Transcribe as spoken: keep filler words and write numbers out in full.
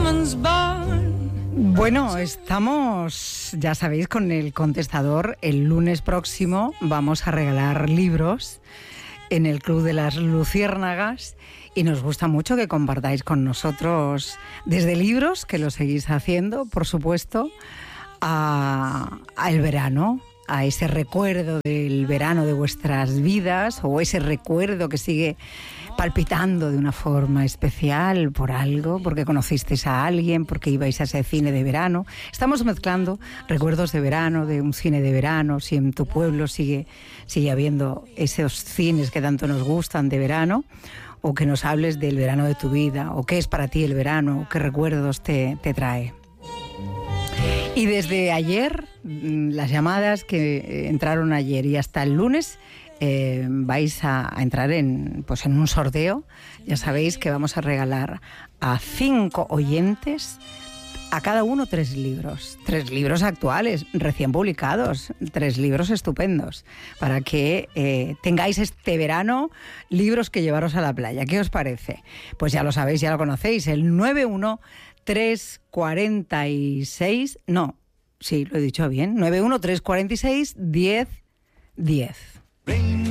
Bueno, estamos, ya sabéis, con el contestador. El lunes próximo vamos a regalar libros en el Club de las Luciérnagas y nos gusta mucho que compartáis con nosotros desde libros, que lo seguís haciendo, por supuesto, a, a el verano, a ese recuerdo del verano de vuestras vidas o ese recuerdo que sigue palpitando de una forma especial por algo, porque conocisteis a alguien, porque ibais a ese cine de verano. Estamos mezclando recuerdos de verano, de un cine de verano, si en tu pueblo sigue, sigue habiendo esos cines que tanto nos gustan de verano, o que nos hables del verano de tu vida, o qué es para ti el verano, qué recuerdos te, te trae. Y desde ayer, las llamadas que entraron ayer y hasta el lunes, Eh, vais a, a entrar en, pues en un sorteo. Ya sabéis que vamos a regalar a cinco oyentes, a cada uno tres libros, tres libros actuales, recién publicados, tres libros estupendos, para que eh, tengáis este verano libros que llevaros a la playa. ¿Qué os parece? Pues ya lo sabéis, ya lo conocéis, el nueve uno tres cuatro seis, no, sí, lo he dicho bien, nueve uno tres cuatro seis, diez diez.